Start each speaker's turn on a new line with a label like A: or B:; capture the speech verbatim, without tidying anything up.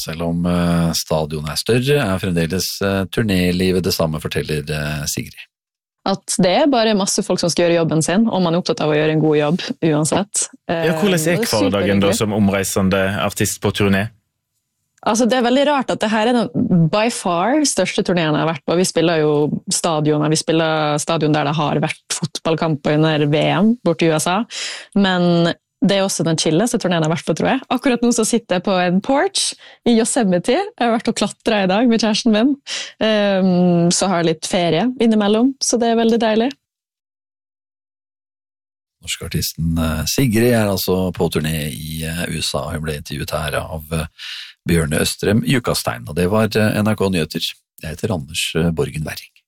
A: selv om stadionet er større, er fremdeles turnélivet det samme, forteller Sigrid.
B: At det er bare masse folk som skal gjøre jobben sin, og man er opptatt av å gjøre en god jobb uansett.
C: Ja, hvordan er hverdagen da som omreisende artist på turné?
B: Altså, det er veldig rart at det her er den by far største turneen jeg har vært på. Vi spiller jo stadion, vi spiller stadion der det har vært fotballkamper under V M bort i U S A, men det er også den chilleste turneen jeg har vært på, tror jeg. Akkurat nå så sitter jeg på en porch i Yosemite. Jeg har vært og klatret i dag med kjæresten min. Um, så har jeg litt ferie innimellom, så det er veldig deilig.
A: Norske artisten Sigrid er altså på turné i U S A. Hun ble intervjuet her av Bjørne Østrem Jukastein, og det var N R K Nyheter. Jeg heter Anders Borgen Werring.